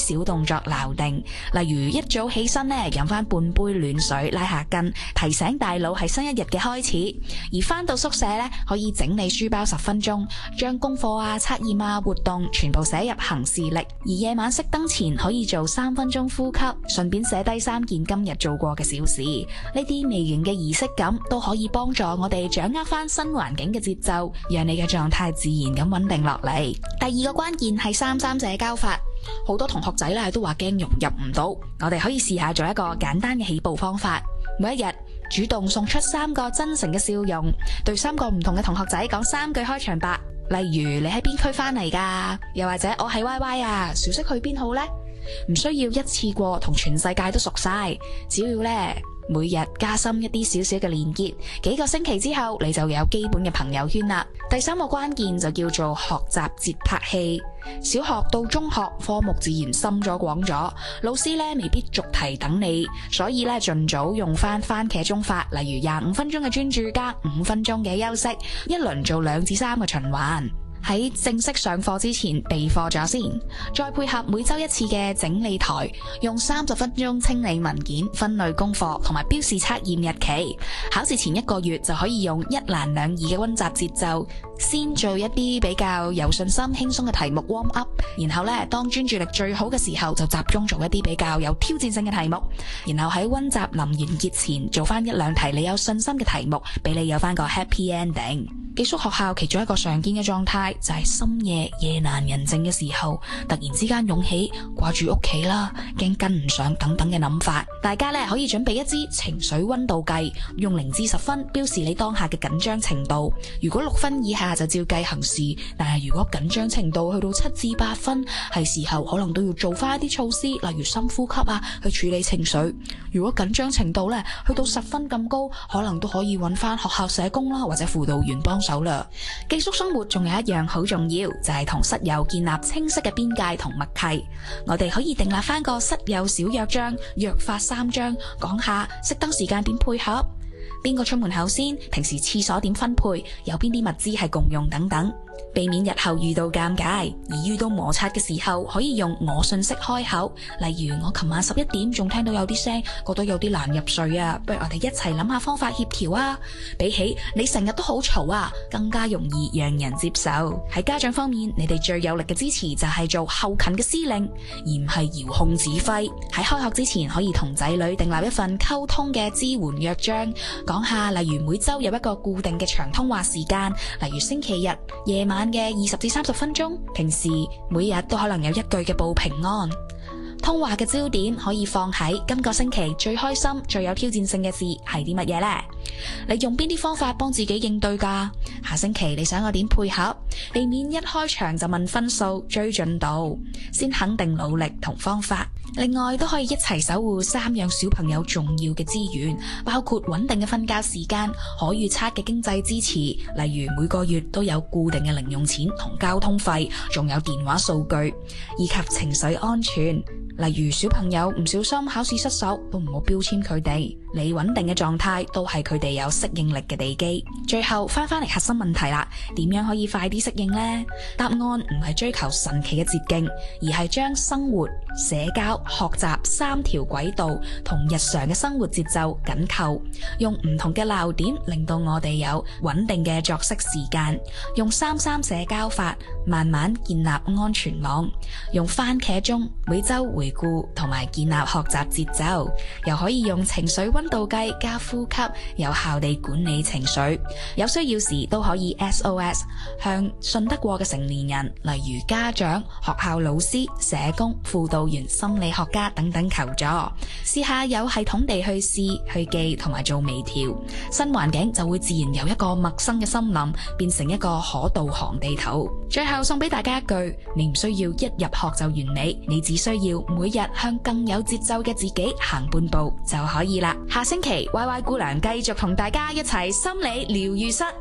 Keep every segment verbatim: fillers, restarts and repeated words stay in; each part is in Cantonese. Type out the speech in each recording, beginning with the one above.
小動作鬧定，例如一早起身呢，飲翻半杯暖水拉下筋，提醒大腦係新一日嘅開始。而翻到宿舍呢，可以整理書包十分鐘，將功課啊、測驗啊、活動全部寫入行事曆。而夜晚熄燈前可以做三分鐘呼吸，順便寫低三件今日做過嘅小事。呢啲微型嘅儀式感都可以幫助我哋掌握翻新環境嘅節奏，讓你嘅狀態自然咁穩定落嚟。第二個關鍵係三三社交法，好多同學仔咧都話驚融入唔到，我哋可以試下做一個簡單嘅起步方法。每一日主動送出三個真誠嘅笑容，對三個唔同嘅同學仔講三句開場白，例如你喺邊區返嚟㗎，又或者我係 Y Y 啊，小息去邊好呢？唔需要一次過同全世界都熟晒，只要呢每日加深一啲少少嘅連結，幾個星期之後你就有基本嘅朋友圈啦。第三個關鍵就叫做學習節拍器。小學到中學科目自然深咗廣咗，老師咧未必逐題等你，所以咧盡早用翻番茄鐘法，例如廿五分鐘嘅專注加五分鐘嘅休息，一輪做兩至三個循環。喺正式上課之前備課咗先，再配合每周一次嘅整理台，用三十分鐘清理文件、分類功課同埋標示測驗日期。考試前一個月就可以用一欄兩易嘅溫習節奏，先做一啲比較有信心、輕鬆嘅題目 warm up， 然後咧當專注力最好嘅時候就集中做一啲比較有挑戰性嘅題目，然後喺溫習臨完結前做翻一兩題你有信心嘅題目，俾你有翻個 happy ending。寄宿學校其中一個常見嘅狀態就係深夜夜闌人靜嘅時候，突然之間湧起掛住屋企啦、驚跟唔上等等嘅諗法。大家咧可以準備一支情緒溫度計，用零至十分標示你當下嘅緊張程度。如果六分以下就照計行事，但係如果緊張程度去到七至八分，係時候可能都要做翻一啲措施，例如深呼吸啊，去處理情緒。如果緊張程度咧去到十分咁高，可能都可以揾翻學校社工啦，或者輔導員幫手啦。寄宿生活仲有一樣好重要，就係同室友建立清晰嘅邊界同默契。我哋可以訂立翻個室友小約章，約法三章，講下熄燈時間點配合，邊個出門口先，平時廁所點分配，有邊啲物資係共用等等。避免日後遇到尷尬，而遇到摩擦嘅時候可以用我信息開口，例如我琴晚十一點仲聽到有啲聲，覺得有啲難入睡啊，不如我哋一齊諗下方法協調啊。比起你成日都好嘈啊，更加容易讓人接受。喺家長方面，你哋最有力嘅支持就係做後勤嘅司令，而唔係遙控指揮。喺開學之前可以同仔女訂立一份溝通嘅支援約章，講下例如每周有一個固定嘅長通話時間，例如星期日夜晚嘅二十至三十分鐘，平時每日都可能有一句嘅報平安。通話嘅焦點可以放喺今個星期最開心、最有挑戰性嘅事係啲乜嘢呢？你用邊啲方法幫自己應對㗎？下星期你想我點配合？避免一開場就問分數、追進度，先肯定努力同方法。另外都可以一齊守護三樣小朋友重要嘅資源，包括穩定嘅瞓覺時間、可預測嘅經濟支持，例如每個月都有固定嘅零用錢同交通費，仲有電話數據，以及情緒安全。例如小朋友唔小心考試失手，都唔好標籤佢哋，你穩定嘅狀態都係佢哋有適應力嘅地基。最後翻返嚟核心問題啦，點樣可以快啲適應呢？答案唔係追求神奇嘅捷徑，而係將生活、社交、學習三條軌道同日常嘅生活節奏緊扣，用唔同嘅鬧點令到我哋有穩定嘅作息時間，用三三社交法慢慢建立安全網，用番茄鐘每周回顧同埋建立學習節奏，又可以用情緒溫度計加呼吸，有效地管理情緒。有需要時都可以 S O S 向信得過嘅成年人，例如家長、學校老師、社工、輔導員、心理學家等等求助。試下有系統地去試、去記同埋做微調，新環境就會自然由一個陌生嘅森林變成一個可導航地圖。最後送俾大家一句，你唔需要一入學就完美，你只需要每日向更有節奏嘅自己行半步就可以啦。下星期 Y Y 姑娘繼續同大家一齊心理療癒室。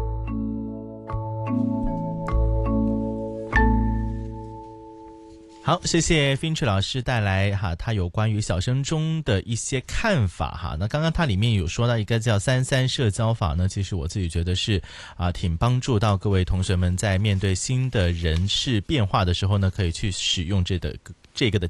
好，謝謝 Finch 老師帶來哈，他有關於小升中的一些看法哈。那剛剛他裏面有說到一個叫三三社交法呢，其實我自己覺得是啊，挺幫助到各位同學們在面對新的人事變化的時候呢，可以去使用這個這個的